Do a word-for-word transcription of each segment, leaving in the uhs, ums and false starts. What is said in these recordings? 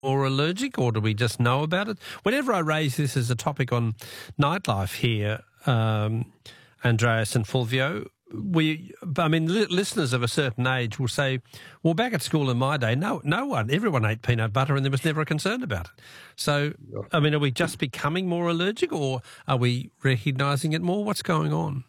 more allergic, or do we just know about it? Whenever I raise this as a topic on Nightlife here, um, Andreas and Fulvio, we, I mean, li- listeners of a certain age will say, well, back at school in my day, no, no one, everyone ate peanut butter and there was never a concern about it. So, I mean, are we just becoming more allergic, or are we recognising it more? What's going on?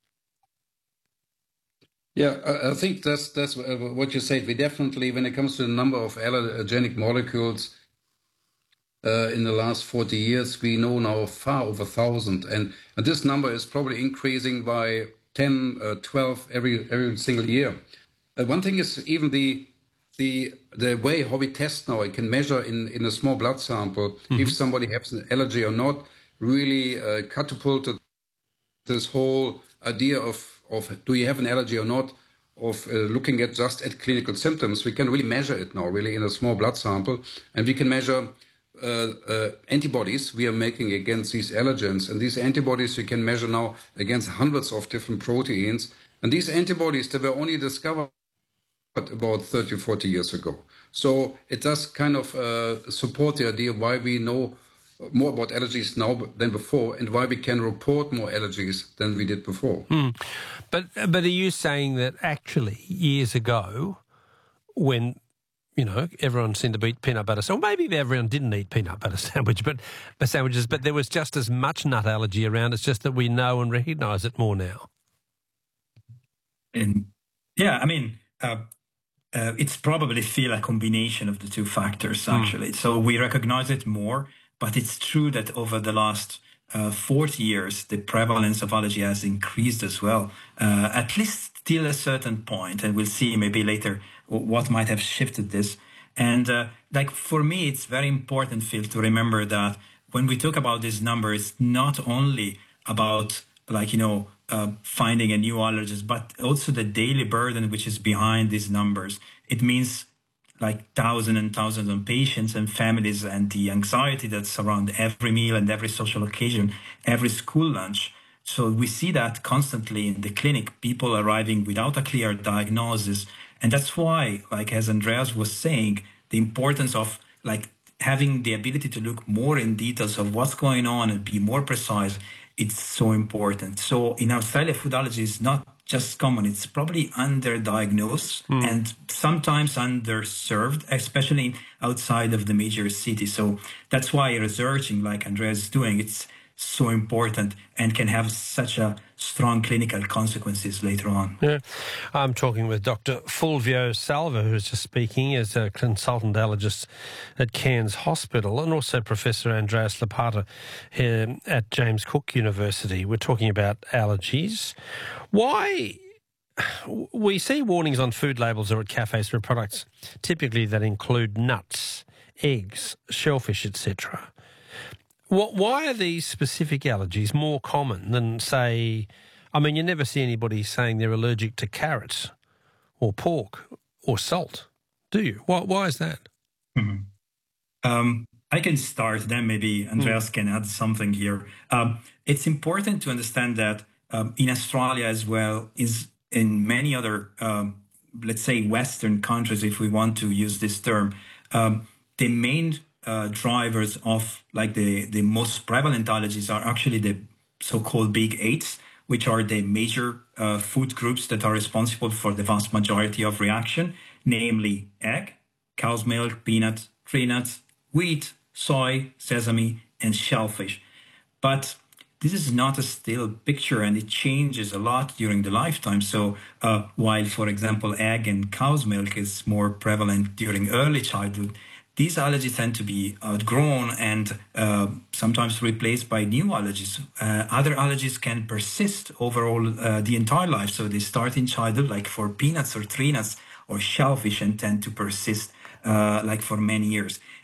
Yeah, I think that's that's what you said. We definitely, when it comes to the number of allergenic molecules uh, in the last forty years, we know now far over a thousand. And, and this number is probably increasing by ten, uh, twelve every every single year. Uh, one thing is even the the the way how we test now. I can measure in, in a small blood sample mm-hmm. if somebody has an allergy or not, really uh, catapulted this whole idea of of do you have an allergy or not, of uh, looking at just at clinical symptoms. We can really measure it now, really, in a small blood sample. And we can measure uh, uh, antibodies we are making against these allergens. And these antibodies we can measure now against hundreds of different proteins. And these antibodies, they were only discovered about thirty, forty years ago. So it does kind of uh, support the idea why we know more about allergies now than before, and why we can report more allergies than we did before. Mm. But but are you saying that actually years ago, when, you know, everyone seemed to eat peanut butter, so maybe everyone didn't eat peanut butter sandwich, but sandwiches, but there was just as much nut allergy around. It's just that we know and recognise it more now. And yeah, I mean, uh, uh, it's probably still a combination of the two factors, actually. Mm. So we recognise it more. But it's true that over the last uh, forty years, the prevalence of allergy has increased as well, uh, at least till a certain point. And we'll see maybe later what might have shifted this. And uh, like for me, it's very important, Phil, to remember that when we talk about these numbers, it's not only about like, you know, uh, finding a new allergist, but also the daily burden which is behind these numbers. It means like thousands and thousands of patients and families, and the anxiety that's around every meal and every social occasion, every school lunch. So we see that constantly in the clinic, people arriving without a clear diagnosis. And that's why, like as Andreas was saying, the importance of like having the ability to look more in details of what's going on and be more precise, it's so important. So in Australia, food allergy is not just common, it's probably underdiagnosed mm. and sometimes underserved, especially outside of the major cities. So that's why researching like Andreas is doing, it's so important and can have such a strong clinical consequences later on. Yeah. I'm talking with Doctor Fulvio Salva, who's just speaking as a consultant allergist at Cairns Hospital, and also Professor Andreas Lopata here at James Cook University. We're talking about allergies. Why? We see warnings on food labels or at cafes for products, typically that include nuts, eggs, shellfish, et cetera. Why are these specific allergies more common than, say, I mean, you never see anybody saying they're allergic to carrots or pork or salt, do you? Why, why is that? Mm-hmm. Um, I can start, then maybe Andreas mm. can add something here. Um, it's important to understand that um, in Australia as well, is in many other, um, let's say, Western countries, if we want to use this term, um, the main Uh, drivers of like the, the most prevalent allergies are actually the so-called big eights, which are the major uh, food groups that are responsible for the vast majority of reaction, namely egg, cow's milk, peanuts, tree nuts, wheat, soy, sesame, and shellfish. But this is not a still picture, and it changes a lot during the lifetime. So uh, while, for example, egg and cow's milk is more prevalent during early childhood, these allergies tend to be outgrown and uh, sometimes replaced by new allergies. Uh, other allergies can persist overall uh, the entire life. So they start in childhood, like for peanuts or tree nuts or shellfish, and tend to persist uh, like for many years.